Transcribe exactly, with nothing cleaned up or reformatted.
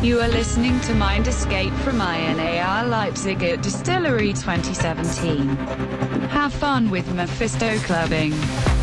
You are listening to Mind Escape from I N A R Leipzig at Distillery twenty seventeen. Have fun with Mephisto Clubbing.